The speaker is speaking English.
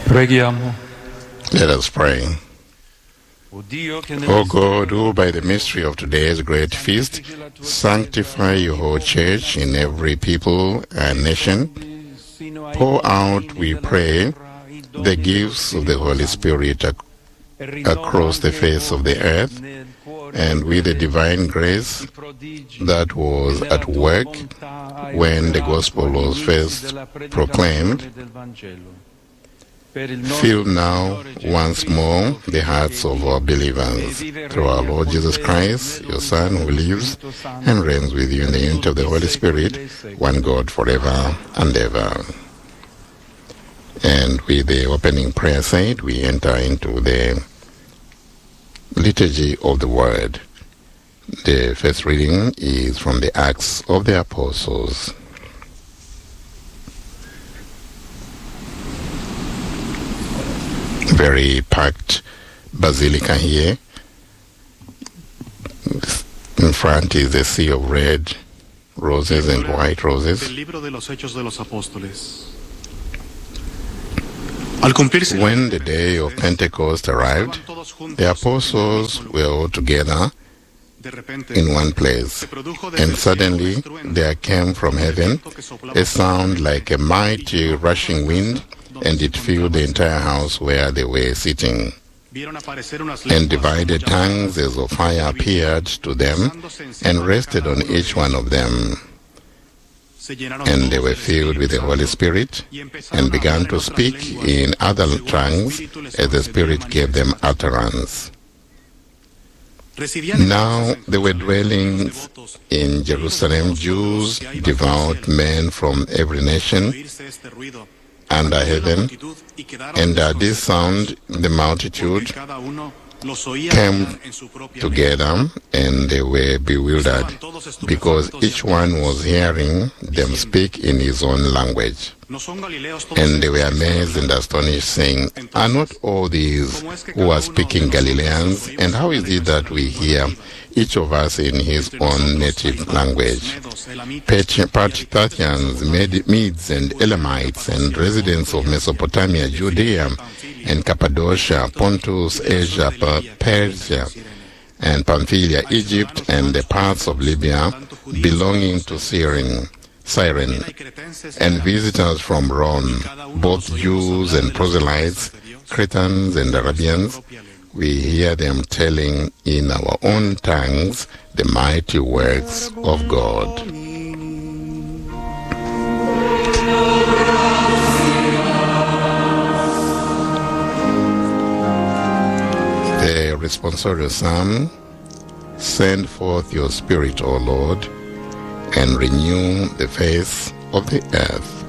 Preghiamo. Let us pray. O God, who by the mystery of today's great feast sanctify your whole church in every people and nation, pour out, we pray, the gifts of the Holy Spirit across the face of the earth, and with the divine grace that was at work when the gospel was first proclaimed, fill now once more the hearts of our believers through our Lord Jesus Christ, your Son, who lives and reigns with you in the unity of the Holy Spirit, one God forever and ever. And with the opening prayer said, we enter into the liturgy of the Word. The first reading is from the Acts of the Apostles. Very packed basilica here. In front is a sea of red roses and white roses. When the day of Pentecost arrived, the apostles were all together in one place, and suddenly there came from heaven a sound like a mighty rushing wind, and it filled the entire house where they were sitting. And divided tongues as of fire appeared to them and rested on each one of them. And they were filled with the Holy Spirit and began to speak in other tongues as the Spirit gave them utterance. Now there were dwelling in Jerusalem Jews, devout men from every nation under heaven, and at this sound the multitude came together, and they were bewildered, because each one was hearing them speak in his own language. And they were amazed and astonished, saying, "Are not all these who are speaking Galileans? And how is it that we hear each of us in his own native language? Parthians, Medes and Elamites, and residents of Mesopotamia, Judea, and Cappadocia, Pontus, Asia, Persia, and Pamphylia, Egypt, and the parts of Libya belonging to Cyrene, and visitors from Rome, both Jews and proselytes, Cretans and Arabians, we hear them telling in our own tongues the mighty works of God." The responsorial psalm, "Send forth your Spirit, O Lord, and renew the face of the earth."